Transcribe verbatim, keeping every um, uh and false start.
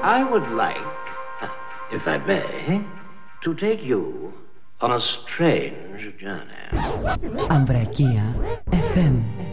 I would like, if I may, to take you on a strange journey. Ambrakia εφ εμ.